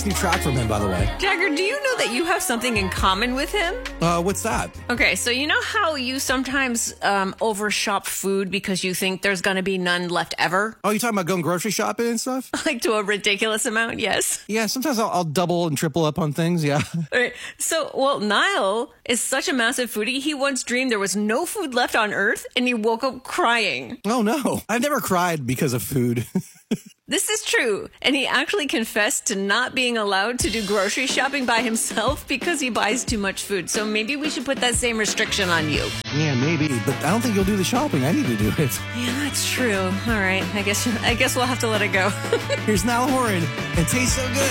New track from him, by the way. Jagger, do you know that you have something in common with him? What's that? Okay, so you know how you sometimes overshop food because you think there's going to be none left ever? Oh, you talking about going grocery shopping and stuff? Like to a ridiculous amount, yes. Yeah, sometimes I'll double and triple up on things, yeah. All right. So, Niall is such a massive foodie. He once dreamed there was no food left on Earth, and he woke up crying. Oh, no. I've never cried because of food. This is true. And he actually confessed to not being allowed to do grocery shopping by himself because he buys too much food. So maybe we should put that same restriction on you. Yeah, maybe. But I don't think you'll do the shopping. I need to do it. Yeah, that's true. All right. I guess we'll have to let it go. Here's Niall Horan. It tastes so good.